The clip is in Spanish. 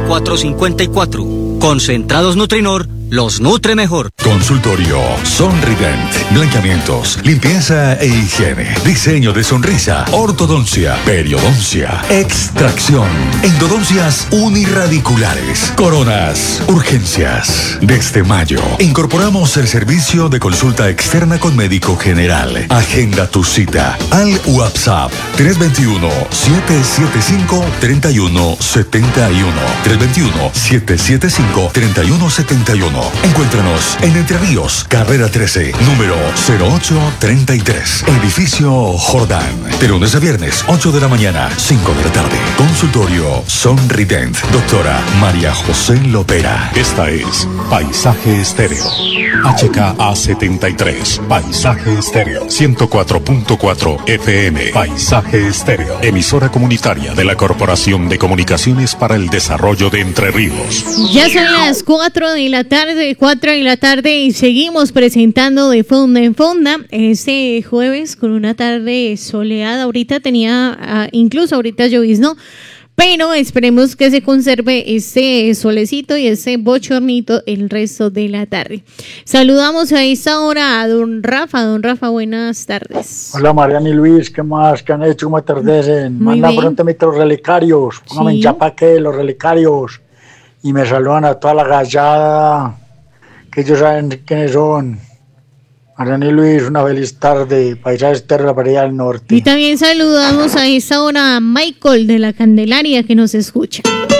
0454. Concentrados Nutrinor los nutre mejor. Consultorio Sonrident. Blanqueamientos, limpieza e higiene. Diseño de sonrisa, ortodoncia, periodoncia, extracción, endodoncias unirradiculares, coronas, urgencias. Desde mayo, incorporamos el servicio de consulta externa con médico general. Agenda tu cita al WhatsApp 321-775-3171. 321-775-3171. Encuéntranos en Entre Ríos, carrera 13, número 0833, edificio Jordán. De lunes a viernes, 8 de la mañana, 5 de la tarde. Consultorio Sonrident, doctora María José Lopera. Esta es Paisaje Estéreo. HKA73, Paisaje Estéreo, 104.4 FM. Paisaje Estéreo, emisora comunitaria de la Corporación de Comunicaciones para el Desarrollo de Entre Ríos. Ya son las 4 de la tarde y seguimos presentando de Fonda en Fonda este jueves con una tarde soleada. Ahorita incluso ahorita lloviznó, pero esperemos que se conserve ese solecito y ese bochornito el resto de la tarde. Saludamos a esta hora a don Rafa. Don Rafa, buenas tardes. Hola Mariana y Luis, ¿qué más? ¿Qué han hecho? ¿Cómo atardecen? Manda pronto los relicarios, póngame en chapaque los relicarios y me saludan a toda la gallada, que ellos saben quiénes son. Mariana y Luis, una feliz tarde, Paisaje Estéreo, la Pared del Norte. Y también saludamos a esta hora a Michael de la Candelaria que nos escucha.